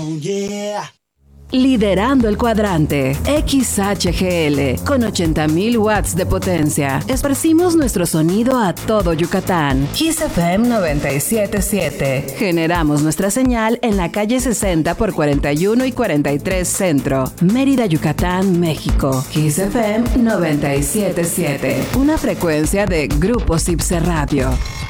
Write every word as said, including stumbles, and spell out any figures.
Oh yeah. Liderando el cuadrante, X H G L, con ochenta mil watts de potencia. Esparcimos nuestro sonido a todo Yucatán. Kiss F M noventa y siete punto siete. Generamos nuestra señal en la calle sesenta por cuarenta y uno y cuarenta y tres Centro, Mérida, Yucatán, México. Kiss F M noventa y siete punto siete. Una frecuencia de Grupo Cipse Radio.